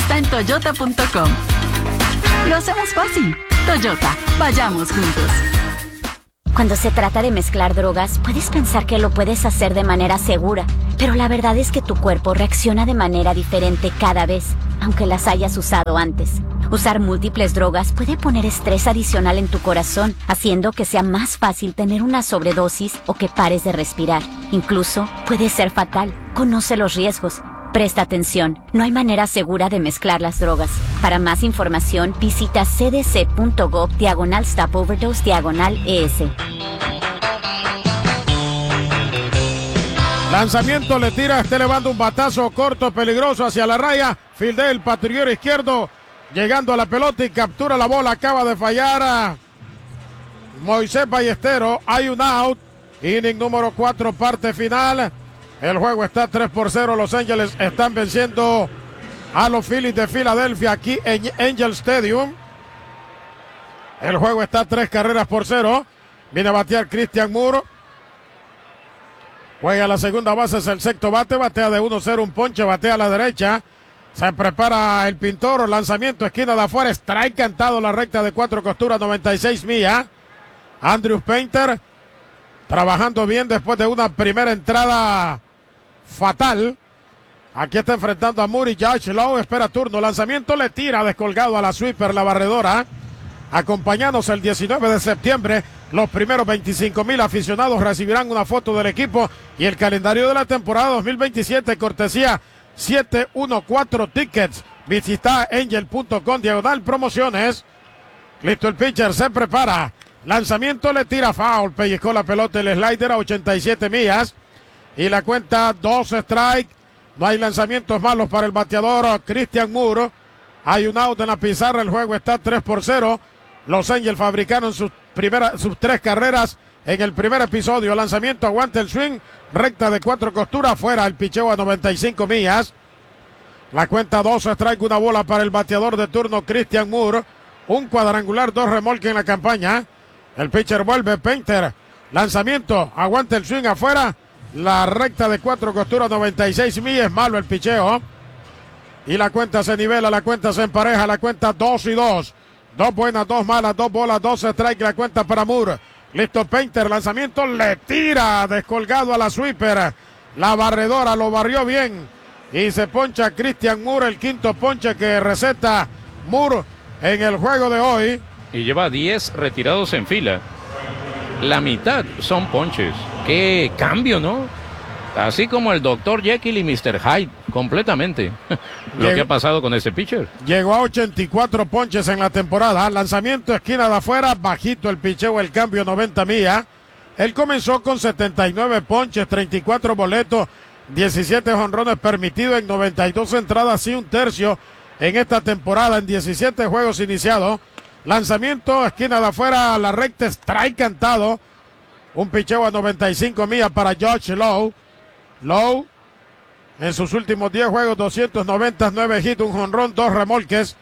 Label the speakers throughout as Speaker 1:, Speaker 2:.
Speaker 1: está en toyota.com. Lo hacemos fácil. Toyota, vayamos juntos.
Speaker 2: Cuando se trata de mezclar drogas, puedes pensar que lo puedes hacer de manera segura, pero la verdad es que tu cuerpo reacciona de manera diferente cada vez, aunque las hayas usado antes. Usar múltiples drogas puede poner estrés adicional en tu corazón, haciendo que sea más fácil tener una sobredosis o que pares de respirar. Incluso puede ser fatal. Conoce los riesgos. Presta atención, no hay manera segura de mezclar las drogas. Para más información, visita cdc.gov/stopoverdose/ES.
Speaker 3: Lanzamiento, le tira, está elevando un batazo corto, peligroso hacia la raya. Fildea el patrullero izquierdo, llegando a la pelota y captura la bola. Acaba de fallar a Moisés Ballesteros. Hay un out. Inning número 4, parte final. El juego está 3-0. Los Ángeles están venciendo a los Phillies de Filadelfia aquí en Angel Stadium. El juego está 3-0. Viene a batear Christian Moore. Juega a la segunda base, es el sexto bate. Batea de 1-0, un ponche, batea a la derecha. Se prepara el pintor. Lanzamiento, esquina de afuera. Strike cantado, la recta de 4 costuras, 96 millas. Andrew Painter trabajando bien después de una primera entrada fatal. Aquí está enfrentando a Moore y Josh Lowe. Espera turno. Lanzamiento, le tira descolgado a la sweeper, la barredora. Acompañados el 19 de septiembre. Los primeros 25,000 aficionados recibirán una foto del equipo y el calendario de la temporada 2027, cortesía 714 Tickets. Visita angel.com/promociones. Listo el pitcher, se prepara. Lanzamiento, le tira foul. Pellizcó la pelota el slider a 87 millas. Y la cuenta 2 strike. No hay lanzamientos malos para el bateador Christian Moore. Hay un out en la pizarra. El juego está 3-0. Los Angels fabricaron sus 3 carreras en el primer episodio. Lanzamiento, aguanta el swing. Recta de 4 costuras. Fuera el picheo a 95 millas. La cuenta 2 strike. Una bola para el bateador de turno Christian Moore. Un cuadrangular, 2 remolques en la campaña. El pitcher vuelve, Painter. Lanzamiento, aguanta el swing afuera. La recta de 4 costuras, 96 millas. Malo el picheo. Y la cuenta se nivela, la cuenta se empareja. La cuenta 2-2. 2 buenas, 2 malas, 2 bolas, 2 strike. La cuenta para Moore. Listo Painter, lanzamiento, le tira descolgado a la sweeper. La barredora lo barrió bien. Y se poncha Christian Moore, el quinto ponche que receta Moore en el juego de hoy.
Speaker 4: Y lleva 10 retirados en fila. La mitad son ponches. ¡Qué cambio!, ¿no? Así como el Dr. Jekyll y Mr. Hyde, completamente. Lo que ha pasado con ese pitcher.
Speaker 3: Llegó a 84 ponches en la temporada. Lanzamiento, esquina de afuera, bajito el picheo, el cambio 90 millas. Él comenzó con 79 ponches, 34 boletos, 17 jonrones permitidos en 92 entradas y un tercio en esta temporada, en 17 juegos iniciados. Lanzamiento, esquina de afuera, la recta, strike cantado. Un picheo a 95 millas para Josh Lowe. Lowe, en sus últimos 10 juegos, 299 hits, un jonrón, 2 remolques,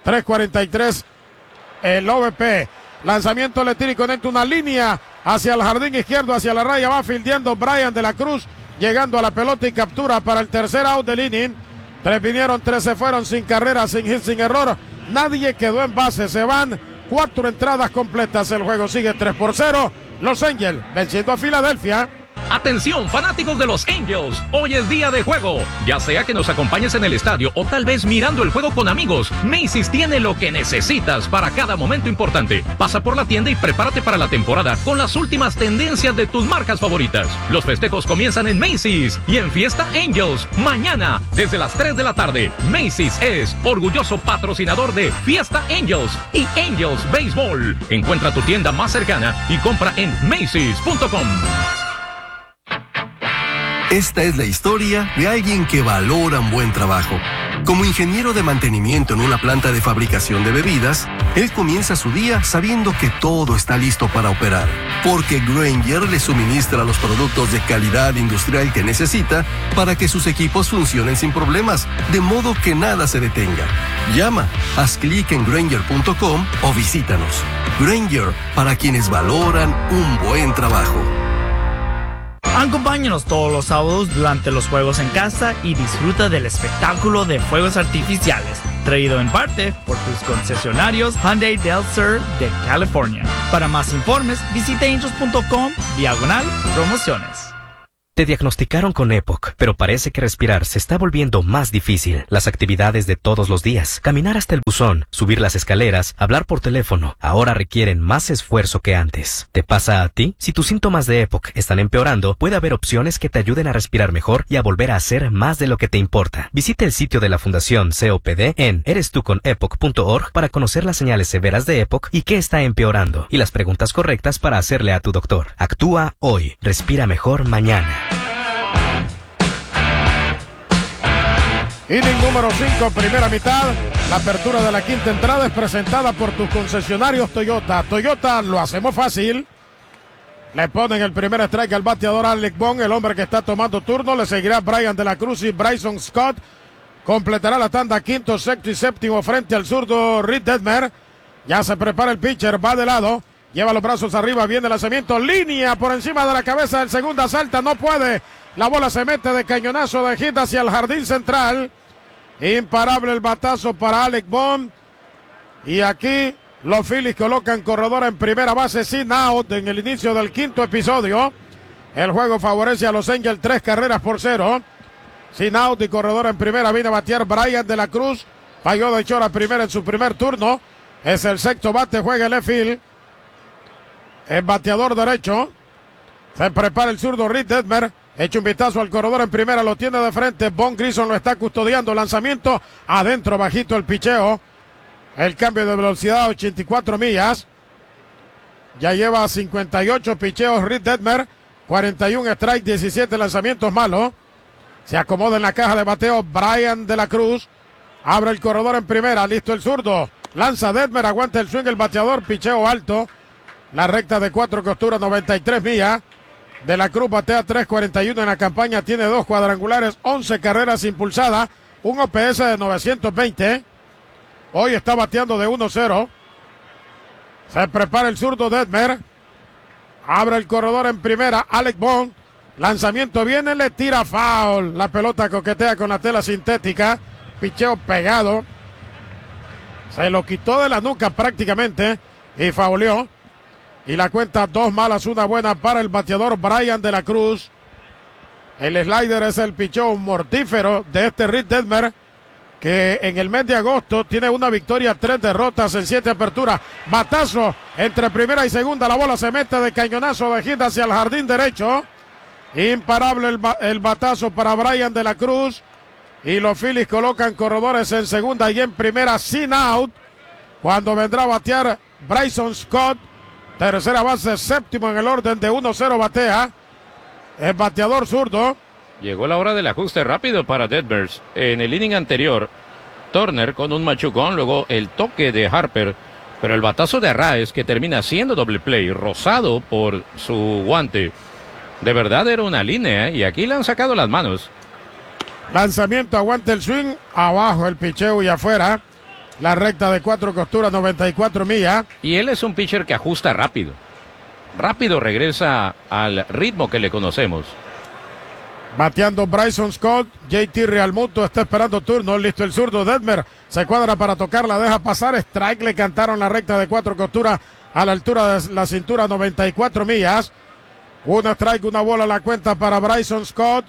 Speaker 3: 343 el OVP. Lanzamiento, le tira y conecta una línea hacia el jardín izquierdo, hacia la raya. Va fildeando Brian de la Cruz, llegando a la pelota y captura para el tercer out del inning. 3 vinieron, 3 se fueron, sin carrera, sin hit, sin error. Nadie quedó en base, se van 4 entradas completas. El juego sigue 3-0. Los Angels venciendo a Filadelfia.
Speaker 5: Atención, fanáticos de los Angels, hoy es día de juego. Ya sea que nos acompañes en el estadio o tal vez mirando el juego con amigos, Macy's tiene lo que necesitas para cada momento importante. Pasa por la tienda y prepárate para la temporada con las últimas tendencias de tus marcas favoritas. Los festejos comienzan en Macy's y en Fiesta Angels, mañana desde las 3 de la tarde. Macy's es orgulloso patrocinador de Fiesta Angels y Angels Baseball. Encuentra tu tienda más cercana y compra en Macy's.com.
Speaker 6: Esta es la historia de alguien que valora un buen trabajo. Como ingeniero de mantenimiento en una planta de fabricación de bebidas, él comienza su día sabiendo que todo está listo para operar, porque Grainger le suministra los productos de calidad industrial que necesita para que sus equipos funcionen sin problemas, de modo que nada se detenga. Llama, haz clic en Grainger.com o visítanos. Grainger, para quienes valoran un buen trabajo.
Speaker 7: Acompáñanos todos los sábados durante los juegos en casa y disfruta del espectáculo de fuegos artificiales. Traído en parte por tus concesionarios Hyundai del Sur de California. Para más informes, visita angels.com/promociones.
Speaker 8: Te diagnosticaron con EPOC, pero parece que respirar se está volviendo más difícil. Las actividades de todos los días, caminar hasta el buzón, subir las escaleras, hablar por teléfono, ahora requieren más esfuerzo que antes. ¿Te pasa a ti? Si tus síntomas de EPOC están empeorando, puede haber opciones que te ayuden a respirar mejor y a volver a hacer más de lo que te importa. Visita el sitio de la Fundación COPD en erestuconepoc.org para conocer las señales severas de EPOC y qué está empeorando, y las preguntas correctas para hacerle a tu doctor. Actúa hoy. Respira mejor mañana.
Speaker 3: Inning número 5, primera mitad. La apertura de la quinta entrada es presentada por tus concesionarios Toyota. Toyota, lo hacemos fácil. Le ponen el primer strike al bateador Alec Bohm, el hombre que está tomando turno. Le seguirá Brian de la Cruz y Bryson Scott. Completará la tanda quinto, sexto y séptimo frente al zurdo Reed Detmer. Ya se prepara el pitcher, va de lado. Lleva los brazos arriba, viene el lanzamiento, línea por encima de la cabeza del segunda, salta, no puede. La bola se mete de cañonazo de hit hacia el jardín central. Imparable el batazo para Alec Bohm. Y aquí los Phillies colocan corredor en primera base sin out en el inicio del quinto episodio. El juego favorece a los Angels 3-0. Sin out y corredor en primera viene a batear Brian de la Cruz. Falló de Chora primera en su primer turno. Es el sexto bate, juega el left field. El bateador derecho. Se prepara el zurdo Reed Detmer. Echa un vistazo al corredor en primera, lo tiene de frente. Von Grison lo está custodiando. Lanzamiento adentro, bajito el picheo. El cambio de velocidad, 84 millas. Ya lleva 58 picheos Reed Detmer. 41 strike, 17 lanzamientos malos. Se acomoda en la caja de bateo Brian de la Cruz. Abre el corredor en primera, listo el zurdo. Lanza Detmer, aguanta el swing el bateador, picheo alto. La recta de 4 costuras, 93 millas. De la Cruz batea 3.41 en la campaña, tiene 2 cuadrangulares, 11 carreras impulsadas, un OPS de 920. Hoy está bateando de 1-0. Se prepara el zurdo Detmer. Abre el corredor en primera, Alec Bohm. Lanzamiento viene, le tira foul. La pelota coquetea con la tela sintética. Picheo pegado. Se lo quitó de la nuca prácticamente y fauleó. Y la cuenta 2 malas, 1 buena para el bateador Brian de la Cruz. El slider es el picheo mortífero de este Reed Detmer, que en el mes de agosto tiene 1 victoria, 3 derrotas en 7 aperturas. Batazo entre primera y segunda, la bola se mete de cañonazo de hit hacia el jardín derecho. Imparable el batazo para Brian de la Cruz. Y los Phillies colocan corredores en segunda y en primera sin out. Cuando vendrá a batear Bryson Scott. Tercera base, séptimo en el orden de 1-0 batea. El bateador zurdo.
Speaker 4: Llegó la hora del ajuste rápido para Detmer. En el inning anterior, Turner con un machucón, luego el toque de Harper, pero el batazo de Arraez que termina siendo doble play, rozado por su guante. De verdad era una línea y aquí le han sacado las manos.
Speaker 3: Lanzamiento, aguanta el swing, abajo el picheo y afuera. La recta de 4 costuras, 94 millas.
Speaker 4: Y él es un pitcher que ajusta rápido. Rápido regresa al ritmo que le conocemos.
Speaker 3: Bateando Bryson Scott, JT Realmuto está esperando turno, listo el zurdo Detmer, se cuadra para tocarla, deja pasar, strike, le cantaron la recta de 4 costuras a la altura de la cintura, 94 millas. 1 strike, 1 bola la cuenta para Bryson Scott.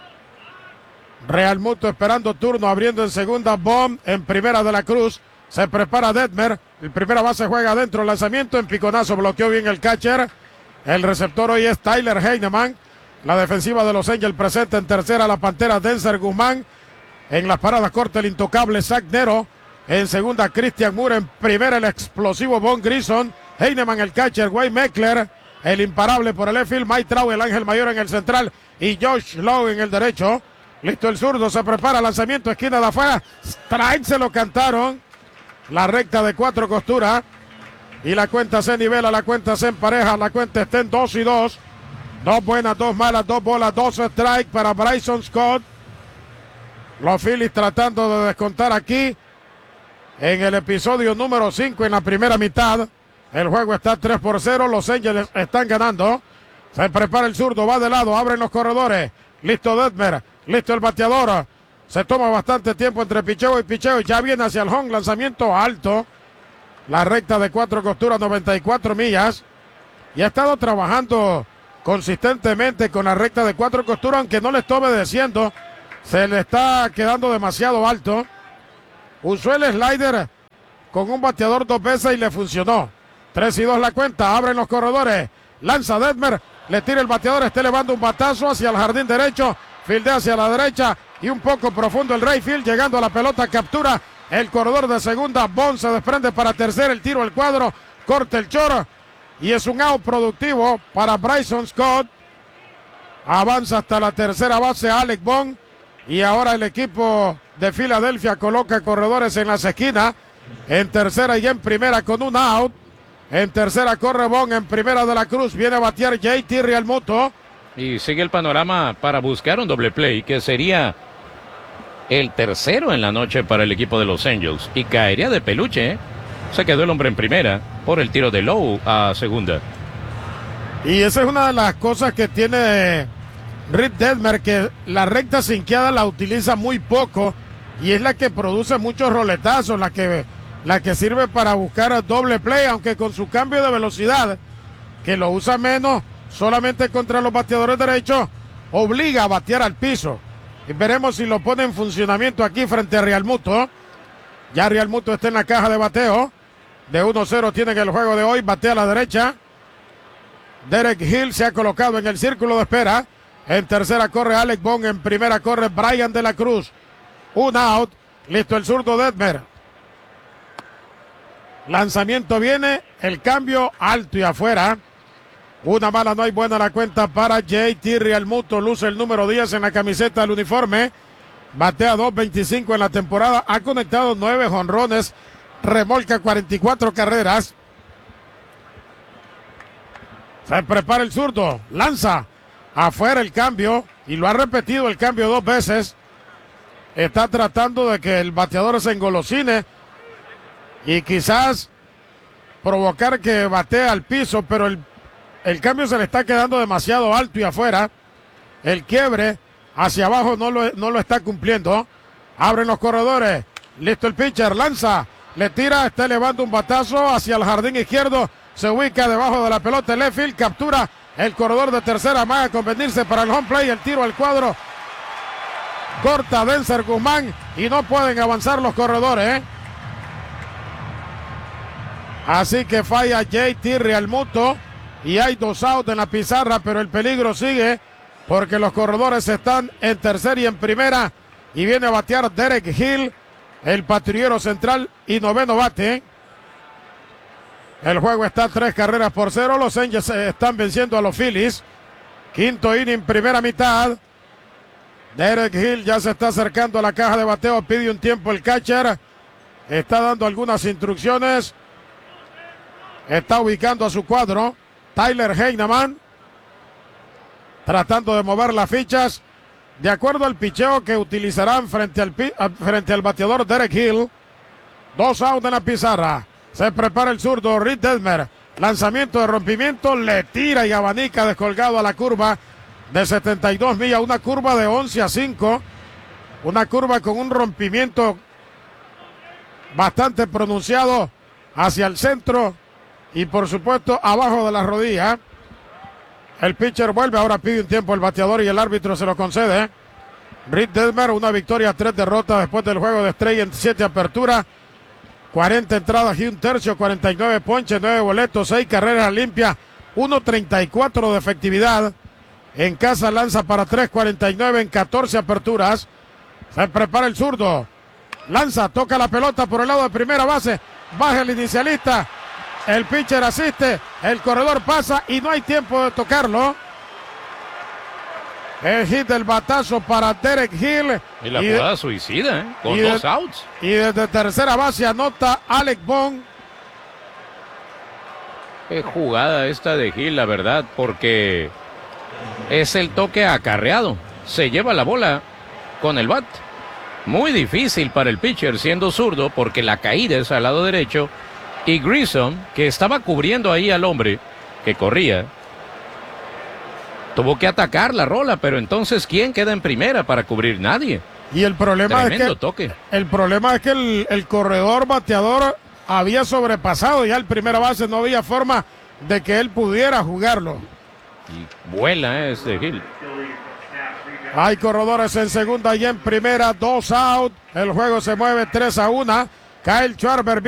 Speaker 3: Realmuto esperando turno, abriendo en segunda, Bohm en primera de la Cruz. Se prepara Detmer, el primera base juega adentro, lanzamiento en piconazo, bloqueó bien el catcher. El receptor hoy es Tyler Heineman. La defensiva de los Angels presenta en tercera la Pantera Denzer Guzmán. En las paradas cortas el intocable Zach Nero. En segunda Christian Moore, en primera el explosivo Von Grison. Heineman el catcher, Wayne Meckler. El imparable por el left field, Mike Trout, el ángel mayor en el central. Y Josh Lowe en el derecho. Listo el zurdo, se prepara, lanzamiento, esquina de afuera. Strike, se lo cantaron. La recta de 4 costuras. Y la cuenta se nivela, la cuenta se empareja, la cuenta está en 2-2. 2 buenas, 2 malas, 2 bolas, 2 strike para Bryson Scott. Los Phillies tratando de descontar aquí en el episodio número 5 en la primera mitad. El juego está 3-0, los Angels están ganando. Se prepara el zurdo, va de lado, abren los corredores. Listo Detmer, listo el bateador. se toma bastante tiempo entre picheo y picheo. Ya viene hacia el home, lanzamiento alto. La recta de 4 costuras, 94 millas. Y ha estado trabajando consistentemente con la recta de 4 costuras, aunque no le está obedeciendo. Se le está quedando demasiado alto. Usó el slider con un bateador 2 veces y le funcionó. 3-2 la cuenta, abren los corredores. Lanza Detmer, le tira el bateador, está elevando un batazo hacia el jardín derecho. Fildea hacia la derecha y un poco profundo el right field, llegando a la pelota, captura el corredor de segunda. Bond se desprende para tercera, el tiro al cuadro, corta el choro y es un out productivo para Bryson Scott. Avanza hasta la tercera base Alec Bond y ahora el equipo de Filadelfia coloca corredores en las esquinas, en tercera y en primera con un out. En tercera corre Bond, en primera de la Cruz viene a batear JT Realmuto.
Speaker 4: Y sigue el panorama para buscar un doble play, que sería el tercero en la noche para el equipo de los Angels. Y caería de peluche, ¿eh? Se quedó el hombre en primera por el tiro de Lowe a segunda.
Speaker 3: Y esa es una de las cosas que tiene Reed Detmer, que la recta sinqueada la utiliza muy poco y es la que produce muchos roletazos, la que sirve para buscar doble play, aunque con su cambio de velocidad, que lo usa menos solamente contra los bateadores derechos, obliga a batear al piso. Y veremos si lo pone en funcionamiento aquí frente a Realmuto. Ya Realmuto está en la caja de bateo. De 1-0 tienen el juego de hoy, batea a la derecha. Derek Hill se ha colocado en el círculo de espera. En tercera corre Alec Bond, en primera corre Brian de la Cruz. Un out, listo el zurdo Detmer. Lanzamiento viene, el cambio alto y afuera. Una mala, no hay buena la cuenta para JT Realmuto. Luce el número 10 en la camiseta del uniforme. Batea 2.25 en la temporada. Ha conectado 9 jonrones. Remolca 44 carreras. Se prepara el zurdo. Lanza afuera el cambio. Y lo ha repetido el cambio 2 veces. Está tratando de que el bateador se engolosine. Y quizás provocar que batee al piso. Pero el cambio se le está quedando demasiado alto y afuera. El quiebre hacia abajo no lo está cumpliendo. Abren los corredores. Listo el pitcher. Lanza. Le tira. Está elevando un batazo hacia el jardín izquierdo. Se ubica debajo de la pelota. El left field. Captura el corredor de tercera. Más a convenirse para el home play. El tiro al cuadro. Corta Denzer Guzmán. Y no pueden avanzar los corredores. Así que falla JT Realmuto. Y hay 2 outs en la pizarra, pero el peligro sigue porque los corredores están en tercera y en primera. Y viene a batear Derek Hill, el patrullero central y noveno bate. El juego está 3-0. Los Angels están venciendo a los Phillies. Quinto inning, primera mitad. Derek Hill ya se está acercando a la caja de bateo. Pide un tiempo el catcher. Está dando algunas instrucciones. Está ubicando a su cuadro Tyler Heineman, tratando de mover las fichas de acuerdo al picheo que utilizarán frente al bateador Derek Hill. 2 outs en la pizarra. Se prepara el zurdo Reed Detmer. Lanzamiento de rompimiento, le tira y abanica descolgado a la curva de 72 millas. Una curva de 11-5. Una curva con un rompimiento bastante pronunciado hacia el centro. Y por supuesto abajo de la rodilla. El pitcher vuelve, ahora pide un tiempo el bateador y el árbitro se lo concede. Reed Detmer, una victoria, 3 derrotas después del juego de estrella en 7 aperturas. 40 entradas y un tercio, 49 ponches, 9 boletos, 6 carreras limpias, 1.34 de efectividad. En casa lanza para 3.49 en 14 aperturas. Se prepara el zurdo. Lanza, toca la pelota por el lado de primera base. Baja el inicialista. El pitcher asiste, el corredor pasa y no hay tiempo de tocarlo. El hit del batazo para Derek Hill.
Speaker 4: Y la jugada suicida, con 2 outs.
Speaker 3: Y desde tercera base anota Alec Bond.
Speaker 4: Qué jugada esta de Hill, la verdad, porque es el toque acarreado. Se lleva la bola con el bat. Muy difícil para el pitcher siendo zurdo porque la caída es al lado derecho. Y Grissom, que estaba cubriendo ahí al hombre que corría, tuvo que atacar la rola, pero entonces ¿quién queda en primera para cubrir? Nadie.
Speaker 3: Y el problema
Speaker 4: toque.
Speaker 3: El problema es que el corredor bateador había sobrepasado ya el primera base, no había forma de que él pudiera jugarlo.
Speaker 4: Y vuela ese Gil.
Speaker 3: Hay corredores en segunda y en primera, 2 out. El juego se mueve 3-1. Kyle Schwarber